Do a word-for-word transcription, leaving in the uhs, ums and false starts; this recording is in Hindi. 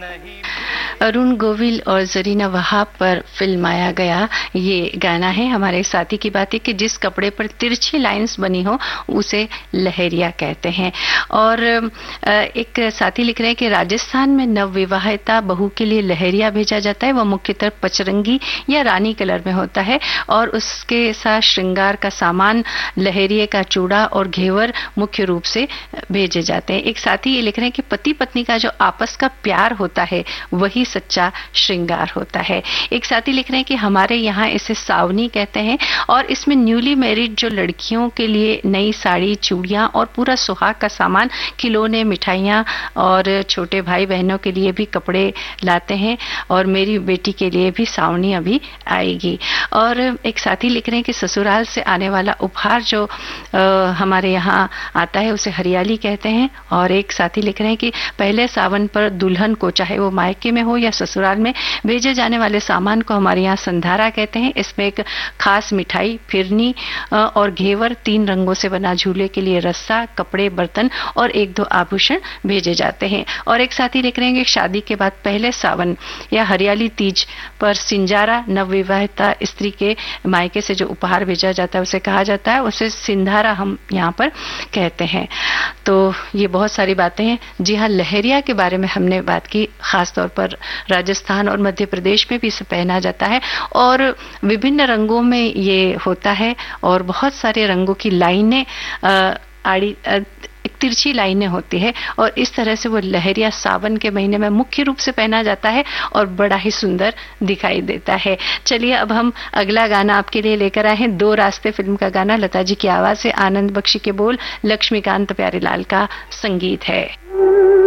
अरुण गोविल और जरीना वहाब पर फिल्माया गया ये गाना है हमारे साथी की बात है कि जिस कपड़े पर तिरछी लाइंस बनी हो उसे लहरिया कहते हैं। और एक साथी लिख रहे हैं कि राजस्थान में नवविवाहिता बहू के लिए लहरिया भेजा जाता है। वह मुख्यतः पचरंगी या रानी कलर में होता है और उसके साथ श्रृंगार का सामान लहरिये का चूड़ा और घेवर मुख्य रूप से भेजे जाते हैं। एक साथी ये लिख रहे हैं कि पति पत्नी का जो आपस का प्यार होता है वही सच्चा श्रृंगार होता है। एक साथी लिख रहे हैं कि हमारे यहाँ इसे सावनी कहते हैं और इसमें न्यूली मैरिड जो लड़कियों के लिए नई साड़ी, चूड़ियां और पूरा सुहाग का सामान, खिलौने, मिठाइयां और छोटे भाई बहनों के लिए भी कपड़े लाते हैं और मेरी बेटी के लिए भी सावनी अभी आएगी। और एक साथी लिख रहे हैं कि ससुराल से आने वाला उपहार जो आ, हमारे यहाँ आता है उसे हरियाली कहते हैं। और एक साथी लिख रहे हैं कि पहले सावन पर दुल्हन को, चाहे वो मायके में हो या ससुराल में, भेजे जाने वाले सामान को हमारे यहाँ संधारा कहते हैं। इसमें एक खास मिठाई, फिरनी और घेवर, तीन रंगों से बना झूले के लिए रस्सा, कपड़े, बर्तन और एक दो आभूषण भेजे जाते हैं। और एक साथी लिख रहे हैं कि शादी के बाद पहले सावन या हरियाली तीज पर सिंजारा, नवविवाहिता स्त्री के मायके से जो उपहार भेजा जाता है उसे कहा जाता है, उसे सिंधारा हम यहाँ पर कहते हैं। तो ये बहुत सारी बातें हैं। जी हाँ, लहरिया के बारे में हमने बात की। खास तौर पर राजस्थान और मध्य प्रदेश में भी इसे पहना जाता है और विभिन्न रंगों में ये होता है और बहुत सारे रंगों की लाइनें आड़ी एक तिरछी लाइनें होती है और इस तरह से वो लहरिया सावन के महीने में मुख्य रूप से पहना जाता है और बड़ा ही सुंदर दिखाई देता है। चलिए अब हम अगला गाना आपके लिए लेकर आए हैं। दो रास्ते फिल्म का गाना, लता जी की आवाज से, आनंद बख्शी के बोल, लक्ष्मीकांत प्यारेलाल का संगीत है।